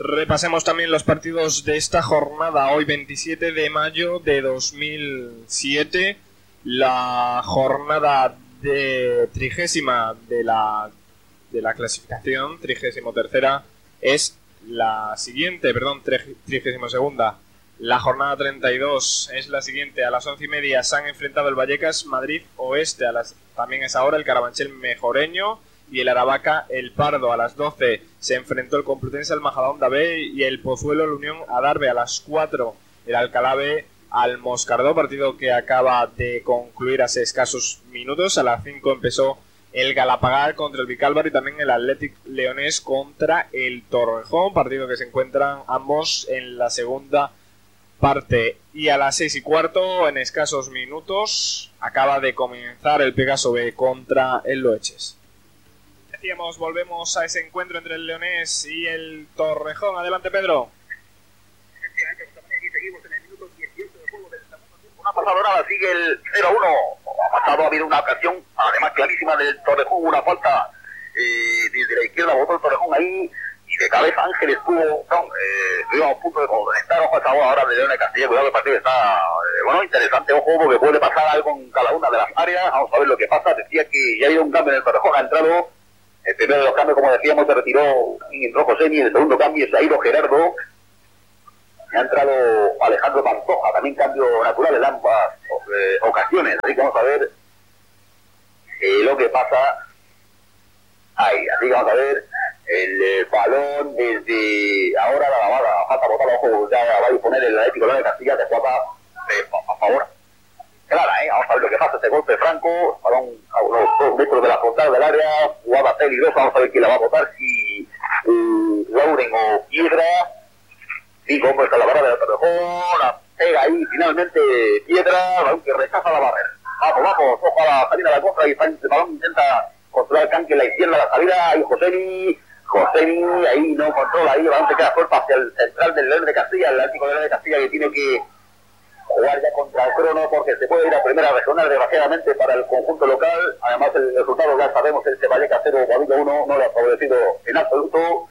Repasemos también los partidos de esta jornada, hoy 27 de mayo de 2007, la jornada de 30ª de la clasificación, 33ª es la siguiente, 32ª. La jornada 32 es la siguiente, a las 11:30 se han enfrentado el Vallecas Madrid Oeste, también es ahora el Carabanchel Mejoreño y el Aravaca El Pardo. A las 12 se enfrentó el Complutense al Majadahonda B y el Pozuelo la Unión Adarve. A las 4 el Alcalá B al Moscardó, partido que acaba de concluir hace escasos minutos. A las 5 empezó el Galapagar contra el Vicálvaro y también el Athletic Leonés contra el Torrejón, partido que se encuentran ambos en la segunda parte. Y a las 6:15, en escasos minutos, acaba de comenzar el Pegaso B contra el Loeches. Decíamos, volvemos a ese encuentro entre el Leonés y el Torrejón. Adelante, Pedro. Efectivamente, aquí seguimos en el minuto 18 de juego del segundo tiempo. No ha pasado nada, sigue el 0-1. Ha habido una ocasión, además clarísima del Torrejón, una falta desde la izquierda, botó el Torrejón ahí, y de cabeza Ángel estuvimos a punto de conectar. Ojo, ahora de León de Castilla, cuidado que el partido está interesante, ojo, porque puede pasar algo en cada una de las áreas. Vamos a ver lo que pasa. Decía que ya ha habido un cambio en el Torrejón, ha entrado el primero de los cambios, como decíamos, se retiró y entró Josemi. El segundo cambio se ha ido Gerardo, ha entrado Alejandro Pantoja, también cambio natural en ambas ocasiones. Así que vamos a ver lo que pasa ahí. Así que vamos a ver el balón desde ahora, la lavada, falta botar los ojos, ya va a disponer el Atlético de Castilla de jugada a favor clara, vamos a ver lo que pasa. Este golpe franco, balón a unos 2 metros de la frontal del área, jugada peligrosa. Vamos a ver quién la va a botar, si Lauren o Piedra. Sí, como está la barra de la Torrejón, la pega ahí finalmente Piedra, balón que rechaza la barrera. Vamos, ojo a la salida de la contra, y el balón intenta controlar el canque en la izquierda, la salida, ahí Josemi, ahí no controla, ahí el balón se queda suelto hacia el central del León de Castilla, el Atlético de León de Castilla, que tiene que jugar ya contra el crono porque se puede ir a primera regional desgraciadamente para el conjunto local. Además el resultado ya sabemos, el Vallecas 0, Guadalajara 1, no le ha favorecido en absoluto.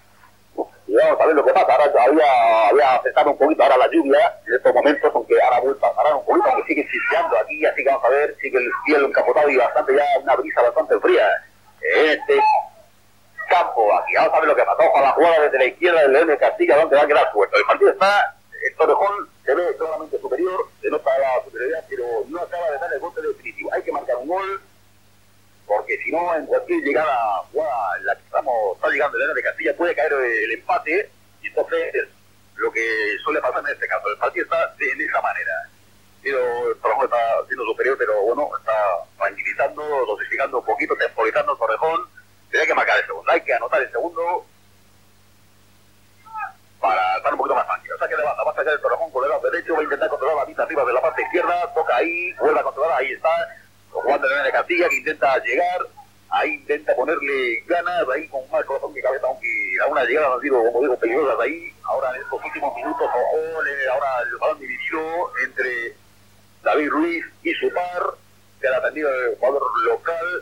Y vamos a ver lo que pasa. Ahora había afectado un poquito ahora la lluvia en estos momentos, aunque ahora vuelve a parar un poquito, aunque sigue chispeando aquí, así que vamos a ver, sigue el cielo encapotado y bastante ya una brisa bastante fría en este campo. Aquí vamos a ver lo que pasa. Ojo a la jugada desde la izquierda del León de Castilla, donde va a quedar suelto. El partido está, el Torrejón se ve claramente superior, se nota la superioridad, pero no acaba de dar el golpe definitivo. Hay que marcar un gol, porque si no, en cualquier llegada jugada en la que está llegando el León de Castilla, puede caer el empate, y entonces lo que suele pasar en este caso, el partido está de esa manera. Pero el Torrejón está siendo superior, pero bueno, está tranquilizando, dosificando un poquito, temporizando el Torrejón. Tiene que marcar el segundo, hay que anotar el segundo para estar un poquito más tranquilo. Saque de banda, va a sacar el Torrejón con el lado derecho, va a intentar controlar la vista arriba de la parte izquierda, toca ahí, vuelve a controlar, ahí está, Juan de León de Castilla, que intenta llegar, ahí intenta ponerle ganas, ahí con más corazón que cabeza, aunque a una llegada han sido, como digo, peligrosas ahí. Ahora en estos últimos minutos, ahora el balón dividido entre David Ruiz y su par, que ha atendido el jugador local.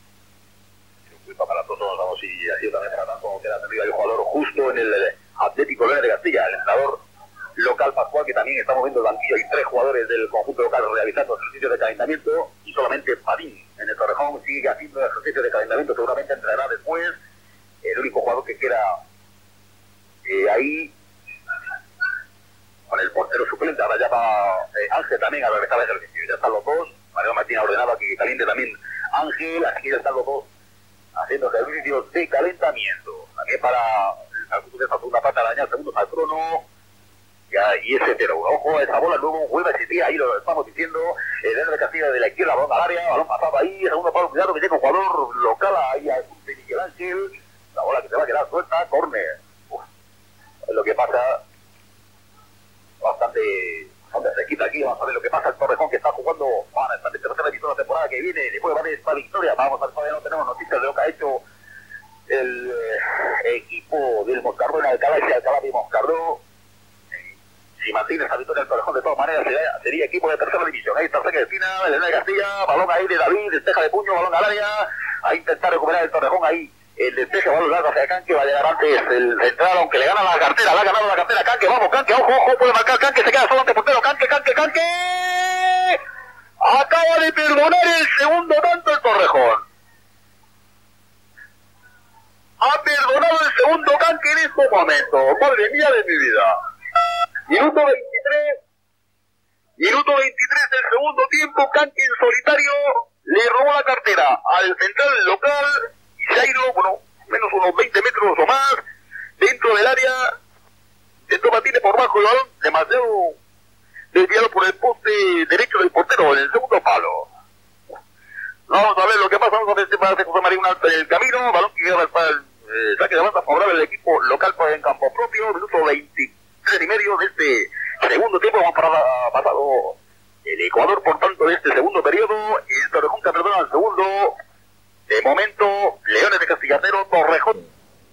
Para todos, vamos, y así también para tanto que ha atendido el jugador justo en el Atlético de Castilla, el entrenador local Pascual, que también está moviendo el banquillo. Hay 3 jugadores del conjunto local realizando ejercicios de calentamiento, y solamente Padín en el Torrejón sigue haciendo ejercicios de calentamiento. Seguramente entrará después. El único jugador que queda ahí con el portero suplente. Ahora ya va Ángel también a regresar al ejercicio. Ya están los dos. Mariano Martín ha ordenado que caliente también Ángel, así que ya están los dos haciendo ejercicios de calentamiento. También para la segunda parte de dañar segundos al crono. Y ese 0-1. Ojo, esa bola luego vuelve a existir, ahí lo estamos diciendo. El León de Castilla de la izquierda, balón al área, balón pasado ahí, segundo palo, cuidado que llega un jugador local ahí a Miguel Ángel. La bola que se va a quedar suelta, córner. Es lo que pasa. Bastante cerquita aquí. Vamos a ver lo que pasa. El Torrejón, que está jugando para esta tercera edición de la temporada que viene, después va a haber esta victoria. Vamos a ver, todavía no tenemos noticias de lo que ha hecho el equipo del Moscardó en Alcalá y Alcalá de Moscardó. Si mantiene esa victoria el Torrejón, de todas maneras sería equipo de tercera división. Ahí está cerca de esquina, el León de Castilla, balón ahí de David, despeja de puño, balón al área, a intentar recuperar el Torrejón ahí. el despeje, balón largo hacia Canque, va a llegar antes el central, aunque le gana la cartera, le ha ganado la cartera Canque, vamos Canque, ojo, puede marcar Canque, se queda solo ante portero, Canque, acaba de perdonar el segundo tanto el Torrejón. Ha perdonado el segundo Canque en este momento, madre mía de mi vida. Minuto 23 del segundo tiempo, Canque en solitario le robó la cartera al central local y se ha ido, menos unos 20 metros o más dentro del área, intentó batirle por bajo el balón, demasiado desviado por el poste derecho del portero en el segundo palo. Vamos a ver lo que pasa, vamos a ver si hace José María un alto en el camino, balón que queda para el saque de banda favorable del equipo local en campo propio, minuto 23 y medio de este segundo tiempo, hemos pasado el Ecuador, por tanto, de este segundo periodo, el Torrejón que perdona el segundo, de momento, Leones de Castilla 0, Torrejón.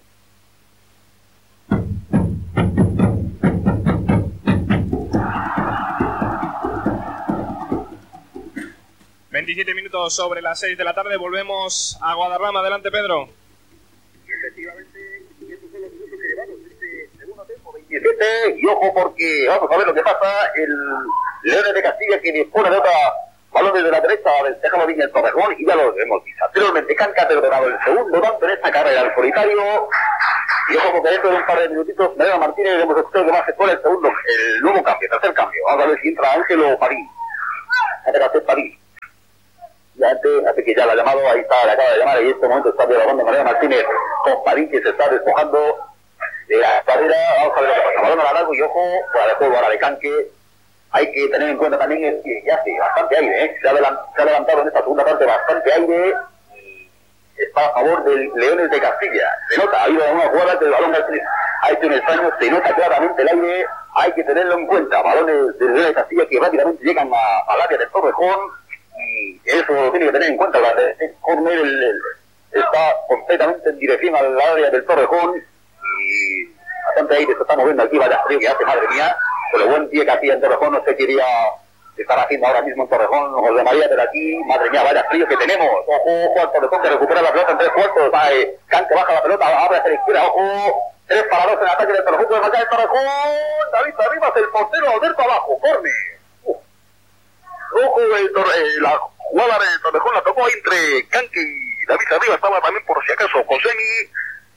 ...27 sobre las 6 de la tarde... ...volvemos a Guadarrama. Adelante, Pedro. Efectivamente, y estos son los minutos que llevamos este segundo tiempo, 27, y ojo porque vamos a ver lo que pasa, el Leones de Castilla que dispone de otra balón desde la derecha, déjalo bien el Torrejón, y ya lo hemos visto anteriormente, Canque ha perdonado el segundo tanto en esta carrera al solitario, y ojo porque dentro de un par de minutitos, Mariano Martínez, hemos escuchado que va a efectuar el segundo, el nuevo cambio, tercer cambio, vamos a ver si entra Ángelo Padín, ya hace que ya la ha llamado, ahí está, le acaba de llamar, y en este momento está dialogando Mariano Martínez con Padín, que se está despojando de la carrera. Vamos a ver lo que pasa, balón a largo y ojo, para el juego ahora de Canque. Hay que tener en cuenta también es que ya hace bastante aire, se ha levantado en esta segunda parte bastante aire y está a favor del Leones de Castilla. Se nota, ha habido una jugada que el balón ha hecho un extraño, se nota claramente el aire, hay que tenerlo en cuenta. Balones del Leones de Castilla que rápidamente llegan al área del Torrejón. Y eso lo tiene que tener en cuenta, el córner está completamente en dirección al área del Torrejón y bastante aire se está moviendo aquí, vaya frío que hace, madre mía, con el buen pie que hacía en Torrejón, no sé qué iría estar haciendo ahora mismo en Torrejón, José María, pero aquí, madre mía, vaya frío que tenemos, ojo al Torrejón que recupera la pelota en 3 cuartos, Canque baja la pelota, abre hacia la izquierda, ojo, 3-2 en ataque del Torrejón, puede marcar el Torrejón, David Arribas, el portero, Alberto abajo, córner. Ojo, la jugada del Torrejón la tocó entre Canque y David Arriba, estaba también por si acaso Josemi.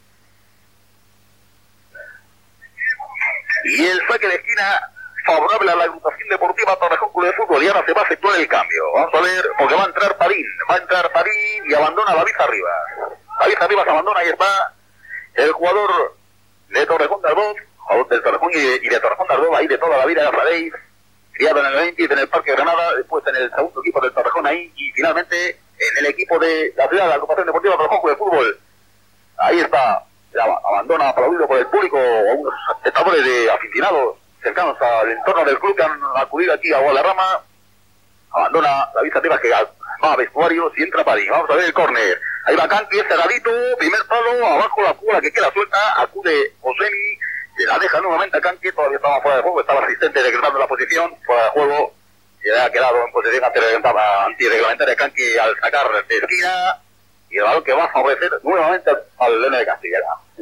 Y el saque de esquina favorable a la agrupación deportiva Torrejón Club de Fútbol, y ahora se va a efectuar el cambio. Vamos a ver, porque va a entrar Padín y abandona a David Arriba. David Arriba se abandona, ahí está el jugador de Torrejón de Ardoz, jugador del Torrejón y de Torrejón de Ardoz, ahí de toda la vida, ya sabéis. Criado en el 20 en el Parque de Granada, después en el segundo equipo del Torrejón ahí, y finalmente en el equipo de la ciudad, la agrupación deportiva Torrejón Club de Fútbol. Ahí está, abandona aplaudido por el público, a unos espectadores de aficionados cercanos al entorno del club que han acudido aquí a Guadarrama. Abandona la vista arriba que va a vestuarios y entra Padín. Vamos a ver el córner. Ahí va Canque, cerradito, primer palo, abajo la jugada que queda suelta, acude Josemi. Se la deja nuevamente a Canque, todavía estaba fuera de juego, estaba asistente decretando la posición, fuera de juego, se ha quedado en posición antirreglamentaria Canque al sacar de esquina, y el balón que va a favorecer nuevamente al Leones de Castilla.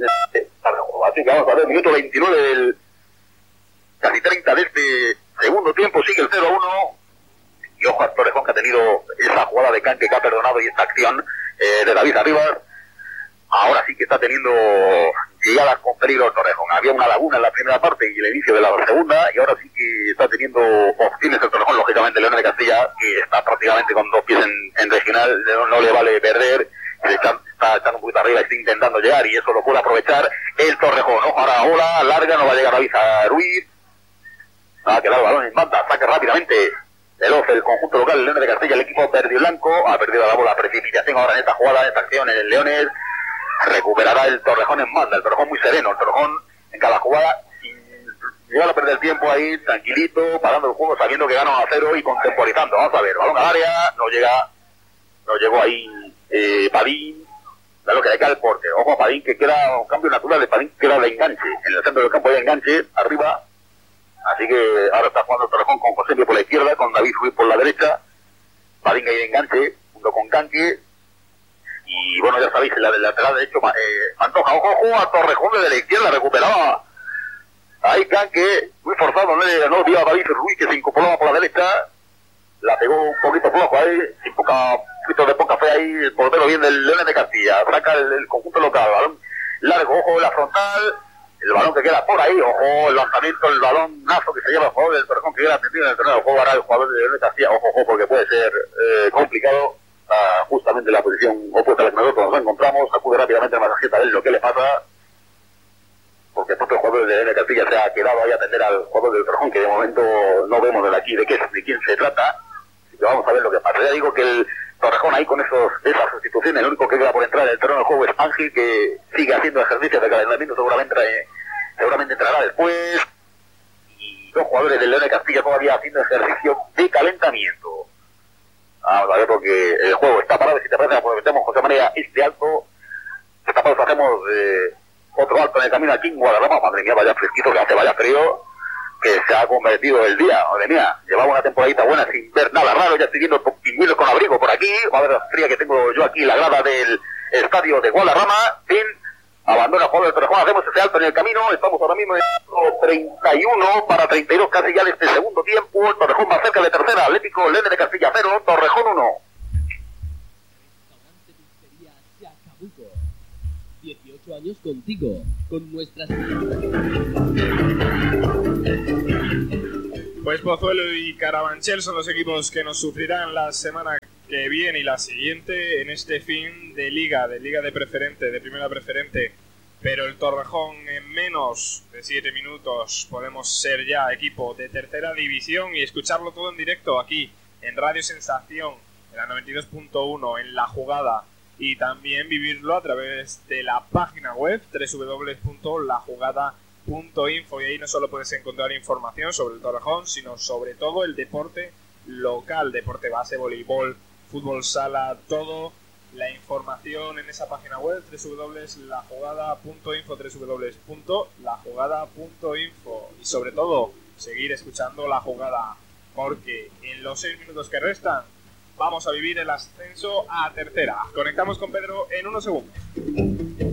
Así que vamos a ver, minuto 29 del casi 30 de este segundo tiempo, sigue el 0-1, y ojo a Torrejón que ha tenido esa jugada de Canque que ha perdonado y esta acción de David Arribas. Ahora sí que está teniendo llegadas con peligro el Torrejón. Había una laguna en la primera parte y el inicio de la segunda, y ahora sí que está teniendo opciones el Torrejón, lógicamente Leones de Castilla, que está prácticamente con 2 pies en regional, no le vale perder, está echando un poquito arriba, está intentando llegar y eso lo puede aprovechar el Torrejón. Ojo, ahora ola larga, no va a llegar David Ruiz, va a quedar el balón en banda, saca rápidamente el conjunto local, el Leones de Castilla, el equipo verde y blanco, ha perdido la bola, precipitación ahora en esta jugada, en esta acción en el Leones. Recuperará el Torrejón en banda, el Torrejón muy sereno, el Torrejón en cada jugada, sin llegar a perder tiempo ahí, tranquilito, parando el juego, sabiendo que gana 1-0 y contemporizando. Vamos a ver, balón al área, no llegó ahí Padín, da lo que le cae el porte. Ojo a Padín que queda un cambio natural, de Padín queda de enganche, en el centro del campo de enganche, arriba, así que ahora está jugando el Torrejón con José por la izquierda, con David Ruiz por la derecha, Padín ahí de enganche, junto con Canque. Y bueno, ya sabéis, la del lateral derecho, Pantoja, ojo, a Torrejón desde la izquierda, recuperaba ahí Canque, muy forzado, no vio a David Ruiz, que se incorporaba por la derecha, la pegó un poquito flojo ahí, sin poquito de poca fe ahí, el portero bien del Leones de Castilla, saca el conjunto local, balón largo, ojo en la frontal, el balón que queda por ahí, ojo, el lanzamiento, el balón nazo que se lleva el jugador del Torrejón, que queda atendido en el terreno del juego, ahora el jugador del Leones de Castilla, ojo, porque puede ser complicado, justamente la posición opuesta a la que nosotros nos encontramos, acude rápidamente a la tarjeta de lo que le pasa, porque el propio jugador de Leones de Castilla se ha quedado ahí a atender al jugador del Torrejón, que de momento no vemos de aquí de quién se trata, así que vamos a ver lo que pasa. Ya digo que el Torrejón ahí con esas sustituciones, el único que queda por entrar en el terreno del juego es Ángel, que sigue haciendo ejercicios de calentamiento, seguramente entrará después, y dos jugadores del Leones de Castilla todavía haciendo ejercicio de calentamiento. Vamos a ver, porque el juego está parado, y si te parece aprovechamos José María este alto, esta pausa hacemos otro alto en el camino aquí en Guadarrama. Madre mía, vaya fresquito que hace, vaya frío que se ha convertido el día. Madre mía, llevaba una temporadita buena sin ver nada raro, ya estoy viendo pingüinos con abrigo por aquí, a ver la fría que tengo yo aquí, la grada del estadio de Guadarrama. Fin, abandona el juego del Torrejón, hacemos ese alto en el camino, estamos ahora mismo en el 31 para 32 casi ya de este segundo tiempo, el Torrejón más cerca de tercera, Atlético Leones de Castilla 0, Torrejón 1. 18 años contigo, con nuestras... Pues Pozuelo y Carabanchel son los equipos que nos sufrirán la semana que viene y la siguiente en este fin de liga de preferente, de primera preferente. Pero el Torrejón en menos de 7 minutos podemos ser ya equipo de tercera división y escucharlo todo en directo aquí en Radio Sensación, en la 92.1, en La Jugada, y también vivirlo a través de la página web www.lajugada.info, y ahí no solo puedes encontrar información sobre el Torrejón, sino sobre todo el deporte local, deporte base, voleibol, fútbol sala, todo la información en esa página web www.lajugada.info, www.lajugada.info, y sobre todo seguir escuchando La Jugada, porque en los 6 minutos que restan vamos a vivir el ascenso a tercera. Conectamos con Pedro en unos segundos.